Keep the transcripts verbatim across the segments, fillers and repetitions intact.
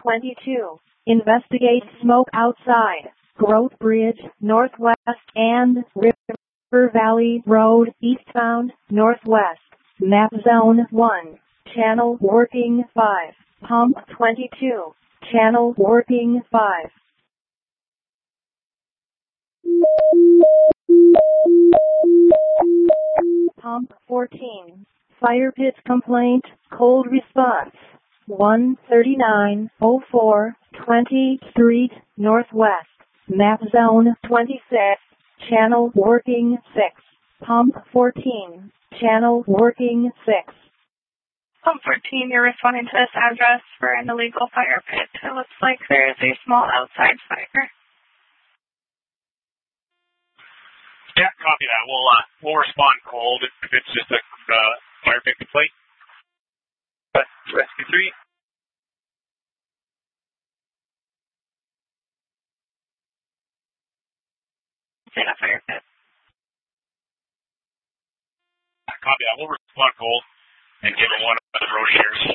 twenty-two. Investigate smoke outside Growth Bridge, Northwest, and River Valley Road, eastbound, northwest. Map Zone one. Channel working five. Pump twenty-two. Channel working five. Pump fourteen. Fire pit complaint, cold response. one thirty-nine oh four twentieth Street, Northwest. Map Zone twenty-six. Channel working six. Pump fourteen. Channel working six. Pump fourteen, you're responding to this address for an illegal fire pit. It looks like there is a small outside fire. Yeah, copy that. We'll uh, we'll respond cold if it's just a uh, fire pit complaint. But rescue three. It's in a fire pit. Copy that. We'll respond cold and give it one of the road shares.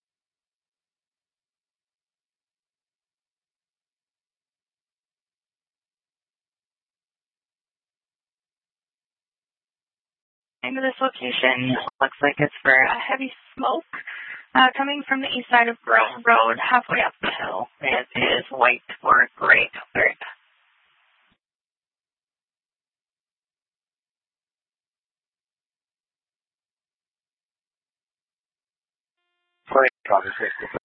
Into this location looks like it's for a heavy smoke uh, coming from the east side of Grove Road, halfway up the hill. It is white or gray colored. Copy.